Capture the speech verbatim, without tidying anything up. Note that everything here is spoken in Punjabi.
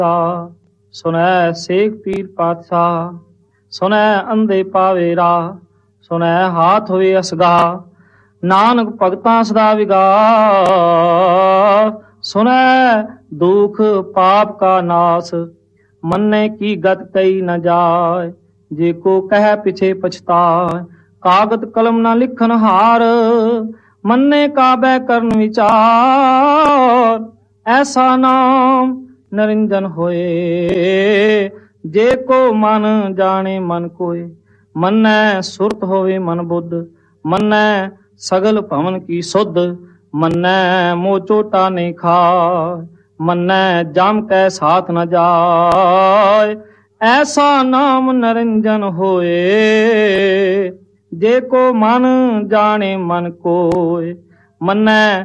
ਸੁਨੈ ਸੇਖ ਪੀਰ ਪਾਤਸ਼ਾਹ, ਸੁਨੈ ਅੰਧੇ ਪਾਵੇ ਰਾਹ, ਸੁਨੈ ਹਾਥ ਹੋਏ ਅਸਗਾ, ਨਾਨਕ ਭਗਤਾਂ ਸਦਾ ਵਿਗਾਸ। ਸੁਨੈ ਦੁਖ ਪਾਪ ਕਾ ਨਾਸ, ਮੰਨੇ ਕੀ ਗਤ ਕਈ ਨ ਜਾਏ, ਜੇ ਕੋ ਕਹਿ ਪਿਛੇ ਪਛਤਾਏ। ਕਾਗਤ ਕਲਮ ਨਾ ਲਿਖਨ ਹਾਰ, ਮੰਨੇ ਕਾਬੈ ਕਰਨ ਵਿਚਾਰ। ਐਸਾ ਨਾਮ ਨਰਿੰਜਨ ਹੋਏ, ਜੇ ਕੋ ਮਨ ਜਾਣੇ ਮਨ ਕੋਏ। ਮੰਨੈ ਸੁਰਤ ਹੋਵੇ ਮਨ ਬੁੱਧ, ਮੰਨੈ ਸਗਲ ਭਵਨ ਕੀ ਸੁਧ। ਮੰਨੈ ਮੋਹ ਚੋਟਾ ਨਹੀਂ ਖਾਏ, ਮੰਨੈ ਜਮ ਕੈ ਸਾਥ ਨ ਜਾਏ। ਐਸਾ ਨਾਮ ਨਰਿੰਜਨ ਹੋਏ, ਜੇ ਕੋ ਮਨ ਜਾਣੇ ਮਨ ਕੋਏ। ਮੰਨੈ